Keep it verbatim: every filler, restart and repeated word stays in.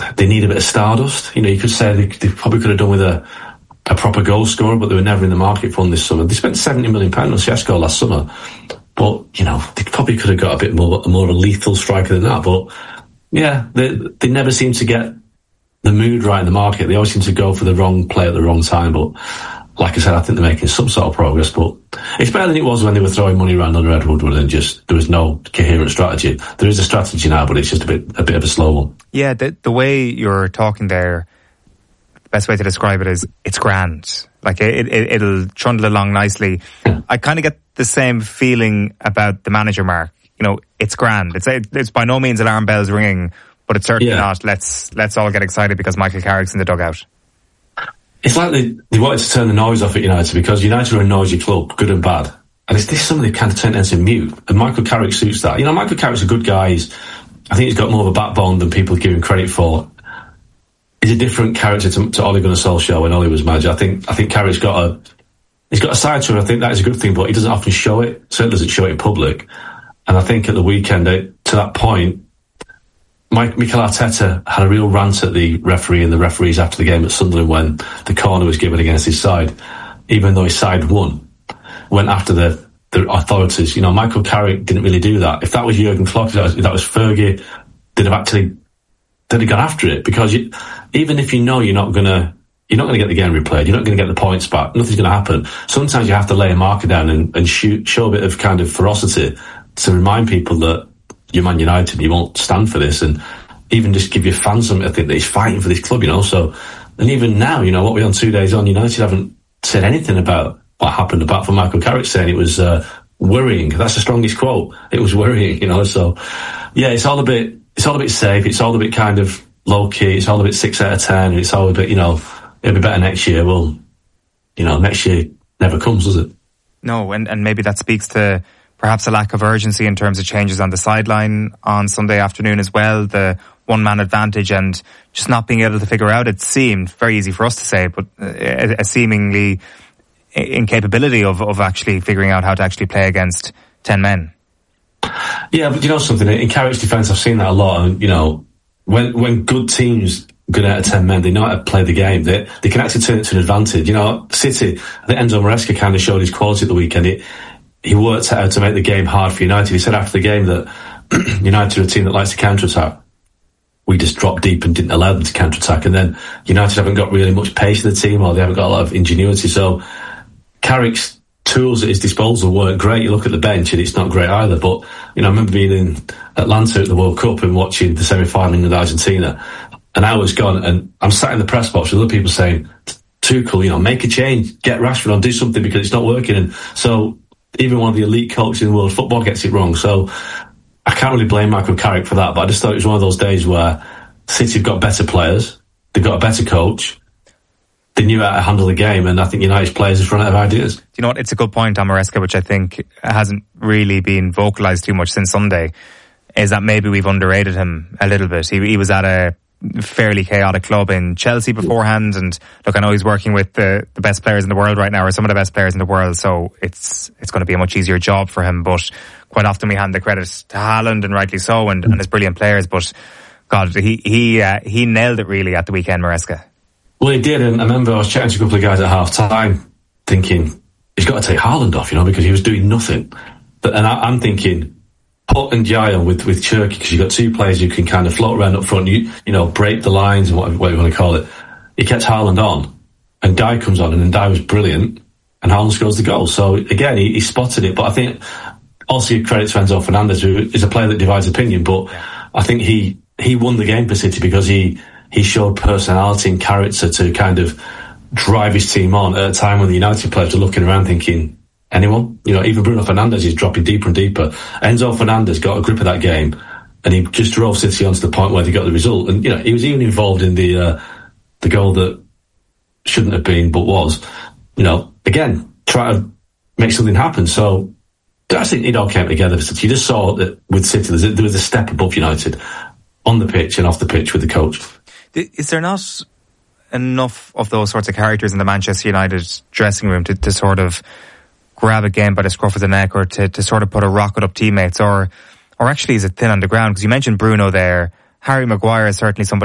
they need a bit of stardust. You know, you could say they, they probably could have done with a, a proper goal scorer, but they were never in the market for one this summer. They spent seventy million pounds on Šeško last summer, but, you know, they probably could have got a bit more, more of a lethal striker than that. But, yeah, they, they never seem to get the mood right in the market. They always seem to go for the wrong play at the wrong time. But, like I said, I think they're making some sort of progress. But it's better than it was when they were throwing money around under Ed Woodward and just there was no coherent strategy. There is a strategy now, but it's just a bit a bit of a slow one. Yeah, the, the way you're talking there, the best way to describe it is it's grand. Like, it, it, it'll trundle along nicely. Yeah. I kind of get the same feeling about the manager, Mark. You know, it's grand. It's it's by no means alarm bells ringing, but it's certainly yeah. not. Let's let's all get excited because Michael Carrick's in the dugout. It's like they, they wanted to turn the noise off at United because United are a noisy club, good and bad. And it's this something they kind of turned into mute. And Michael Carrick suits that. You know, Michael Carrick's a good guy. He's, I think he's got more of a backbone than people give him credit for. He's a different character to, to Ole Gunnar Solskjaer when Ole was manager. I think I think Carrick's got a he's got a side to him. I think that is a good thing, but he doesn't often show it. Certainly doesn't show it in public. And I think at the weekend, to that point, Mike, Mikel Arteta had a real rant at the referee and the referees after the game at Sunderland when the corner was given against his side, even though his side won. Went after the, the authorities. You know, Michael Carrick didn't really do that. If that was Jurgen Klopp, if that was, if that was Fergie, they'd have actually they'd have gone after it because you, even if you know you're not gonna you're not gonna get the game replayed, you're not gonna get the points back, nothing's gonna happen. Sometimes you have to lay a marker down and, and shoot, show a bit of kind of ferocity to remind people that you're Man United, you won't stand for this, and even just give your fans something to think that he's fighting for this club, you know. So, and even now, you know, what we're on two days on, United haven't said anything about what happened, apart from Michael Carrick saying it was uh, worrying. That's the strongest quote. It was worrying, you know. So, yeah, it's all a bit, it's all a bit safe. It's all a bit kind of low key. It's all a bit six out of ten. It's all a bit, you know, it'll be better next year. Well, you know, next year never comes, does it? No, and and maybe that speaks to perhaps a lack of urgency in terms of changes on the sideline on Sunday afternoon as well, the one-man advantage and just not being able to figure out, it seemed very easy for us to say, but a, a seemingly incapability of, of actually figuring out how to actually play against ten men. Yeah, but you know something, in Carrick's defence I've seen that a lot, and you know, when when good teams good out of ten men, they know how to play the game, they, they can actually turn it to an advantage. You know, City, I think Enzo Maresca kind of showed his quality at the weekend. It, He worked out how to make the game hard for United. He said after the game that United are a team that likes to counter-attack. We just dropped deep and didn't allow them to counter-attack. And then United haven't got really much pace in the team, or they haven't got a lot of ingenuity. So Carrick's tools at his disposal weren't great. You look at the bench and it's not great either. But, you know, I remember being in Atlanta at the World Cup and watching the semi-final with Argentina. And I was gone, and I'm sat in the press box with other people saying, Tuchel, you know, make a change, get Rashford on, do something because it's not working. And so even one of the elite coaches in the world of football gets it wrong. So I can't really blame Michael Carrick for that, but I just thought it was one of those days where City have got better players, they've got a better coach, they knew how to handle the game, and I think United's players have run out of ideas. Do you know what? It's a good point on Maresca, which I think hasn't really been vocalised too much since Sunday, is that maybe we've underrated him a little bit. He, he was at a fairly chaotic club in Chelsea beforehand, and look, I know he's working with the, the best players in the world right now, or some of the best players in the world, so it's it's going to be a much easier job for him, but quite often we hand the credit to Haaland, and rightly so, and, and his brilliant players, but God, he he uh, he nailed it really at the weekend, Maresca. Well, he did, and I remember I was chatting to a couple of guys at half time thinking he's got to take Haaland off, you know, because he was doing nothing. But and I, I'm thinking Put and Jaya with, with Cherki, because you've got two players who can kind of float around up front, you you know, break the lines and whatever, whatever you want to call it. He kept Haaland on, and Dye comes on, and then Dye was brilliant, and Haaland scores the goal. So again, he, he spotted it, but I think also give credit to Enzo Fernandez, who is a player that divides opinion, but I think he, he won the game for City because he, he showed personality and character to kind of drive his team on at a time when the United players are looking around thinking, anyone? You know, even Bruno Fernandes is dropping deeper and deeper. Enzo Fernandez got a grip of that game, and he just drove City on to the point where they got the result. And, you know, he was even involved in the uh, the goal that shouldn't have been, but was. You know, again, try to make something happen. So I think it all came together. You just saw that with City, there was a step above United on the pitch and off the pitch with the coach. Is there not enough of those sorts of characters in the Manchester United dressing room to, to sort of grab a game by the scruff of the neck, or to, to sort of put a rocket up teammates, or or actually is it thin on the ground? Because you mentioned Bruno there. Harry Maguire is certainly somebody